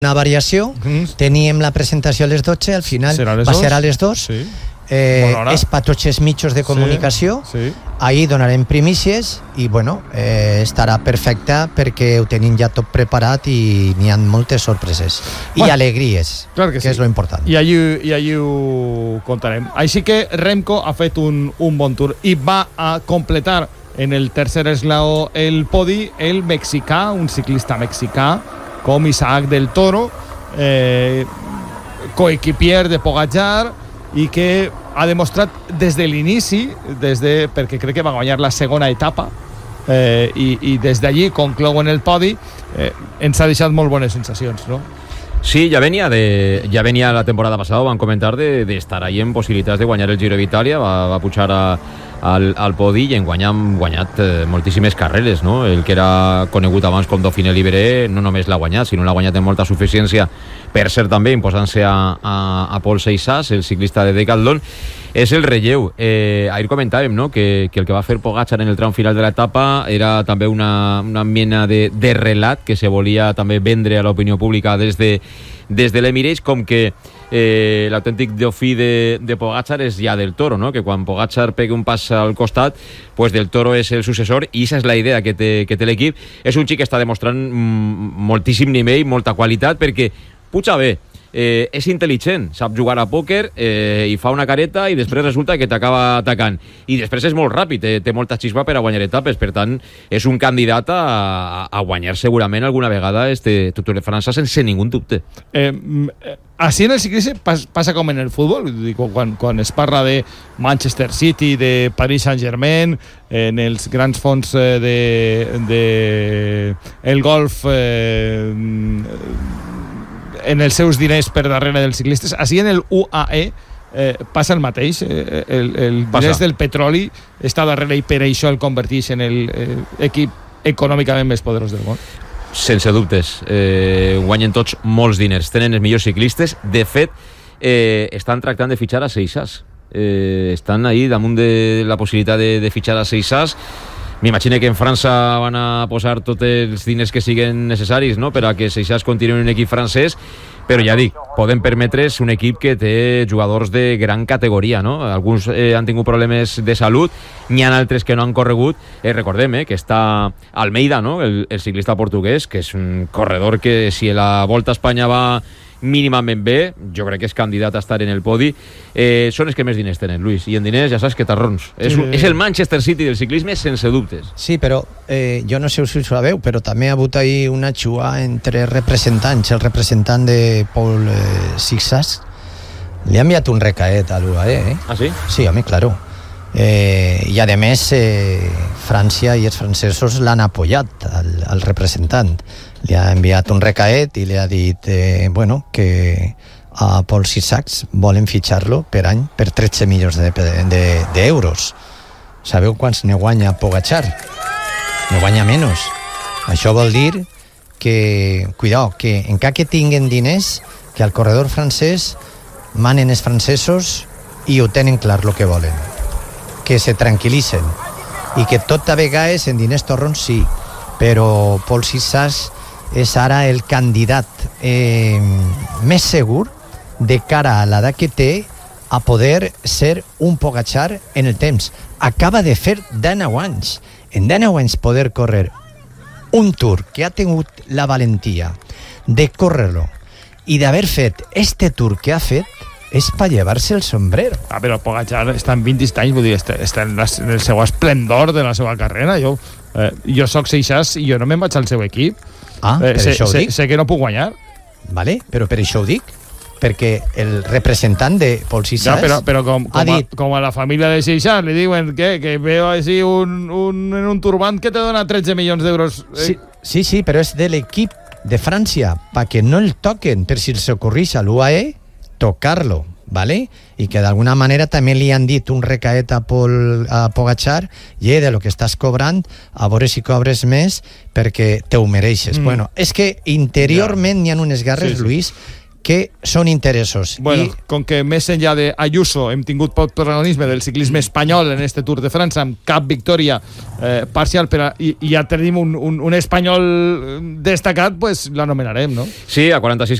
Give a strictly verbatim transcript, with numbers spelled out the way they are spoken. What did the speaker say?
una variació, mm-hmm. teníem la presentació a les dotze, al final va dos? ser a les dos. Sí. Eh, és per tots els mitjos de comunicació, sí, sí. Ahir donarem primícies i bueno, eh, estarà perfecta perquè ho tenim ja tot preparat i n'hi ha moltes sorpreses i bueno, alegries, clar que, que sí. és lo important. I allí, i allí ho contarem. Així que Remco ha fet un, un bon tour i va a completar en el tercer eslaó el podi el mexicà, un ciclista mexicà com Isaac del Toro, eh, coequipier de Pogačar, i que ha demostrat des de l'inici, des de, perquè crec que va guanyar la segona etapa, eh, i, i des d'allí conclou en el podi, eh, ens ha deixat molt bones sensacions, no? Sí, ja venia, de, ja venia la temporada passada, ho van comentar, de, de estar ahí en possibilitats de guanyar el Giro d'Itàlia, va, va pujar a, al, al podi i en guanyar han guanyat eh, moltíssimes carreres, no? El que era conegut abans com Dauphiné Libéré no només l'ha guanyat, sinó l'ha guanyat en molta suficiència, per ser també imposant-se a, a, a Paul Seixas, el ciclista de Decathlon. És el relleu. Eh, ahir comentàvem, no?, que, que el que va fer Pogačar en el tram final de l'etapa era també una, una mena de, de relat que se volia també vendre a l'opinió pública des de, des de l'Emirates, com que eh, l'autèntic daupí de, de Pogačar és ja del Toro, no?, que quan Pogačar pega un pas al costat, pues del Toro és el successor, i aquesta és la idea que té, que té l'equip. És un xic que està demostrant mm, moltíssim nivell, molta qualitat, perquè puja bé, eh, és intel·ligent, sap jugar a pòquer, eh, i fa una careta i després resulta que t'acaba atacant, i després és molt ràpid, eh, té molta xispa per a guanyar etapes, per tant és un candidat a, a guanyar segurament alguna vegada este Tour de França sense ningú dubte. eh, Així en el ciclisme pas, passa com en el futbol, quan, quan es parla de Manchester City, de Paris Saint-Germain, en els grans fons de, de el golf, eh, en els seus diners per darrere dels ciclistes. Així en el U A E eh, passa el mateix, eh, el, el diners del petroli està darrere i per això el converteix en l'equip econòmicament més poderós del món. Sense dubtes, eh, guanyen tots molts diners, tenen els millors ciclistes. De fet, eh, estan tractant de fitxar a Seixas, eh, estan ahí damunt de la possibilitat de, de fitxar a Seixas. M'imagino que en França van a posar tots els diners que siguin necessaris, no?, per a que Seixas continuï en un equip francès, però ja dic, poden permetre's un equip que té jugadors de gran categoria, no? Alguns eh, han tingut problemes de salut, n'hi ha altres que no han corregut. Eh, recordem eh, que està Almeida, no?, el, el ciclista portuguès, que és un corredor que si la Volta a Espanya va mínimament bé, jo crec que és candidat a estar en el podi. Eh, són els que més diners tenen, Luis, i en diners ja saps que t'arrons. Sí. És, un, és el Manchester City del ciclisme sense dubtes. Sí, però eh, jo no sé si ho sabeu, però també ha hagut ahir una xua entre representants. El representant de Paul eh, Seixas li ha enviat un recaet a l'U A E, eh? Ah, sí? Sí, home, claro. Eh, i a més eh, França i els francesos l'han apoyat al, al representant, li ha enviat un recaet i li ha dit eh, bueno, que a Paul Seixas volen fitxar-lo per any per tretze milions d'euros de, de, de sabeu quants ne guanya Pogačar? Ne guanya menys. Això vol dir que, cuidao, que encara que tinguen diners, que al corredor francès manen els francesos i ho tenen clar el que volen, que se tranquil·litzen i que tot a vegades en diners torrons sí, però Paul Seixas és ara el candidat eh, més segur de cara a l'edat que té a poder ser un Pogačar en el temps. Acaba de fer dinou anys, en dinou anys poder córrer un Tour que ha tingut la valentia de córrer-lo i d'haver fet este Tour que ha fet, és per llevar-se el sombrero. Ah, però Pogačar està en vint anys, vull dir, està, està en, la, en el seu esplendor de la seva carrera. Jo, eh, jo soc Seixas i jo no me'n vaig al seu equip. Ah, eh, per sé, això ho sé, dic. sé que no puc guanyar. Vale, però per això ho dic. Perquè el representant de Paul Seixas ja, però, però com, com, ha dit... a, com a la família de Seixas li diuen que, que veo així un, un, en un turbant que te dona tretze milions d'euros. Eh? Sí, sí, sí, però és de l'equip de França, perquè no el toquen, per si els ocorreix a l'U A E, tocar-lo, ¿vale? I que d'alguna manera també li han dit un recaet a, Paul, a Pogačar, i de lo que estàs cobrant, a veure si cobres més perquè te ho mereixes. Mm. Bueno, és que interiorment ja. N'hi ha unes guerres, sí, sí. Luis, que són interessos. Bueno, I... com que més enllà d'Ayuso hem tingut poc protagonisme del ciclisme espanyol en este Tour de França, amb cap victòria eh, parcial, per a, i, i ja tenim un, un, un espanyol destacat, pues l'anomenarem, no? Sí, a quaranta-sis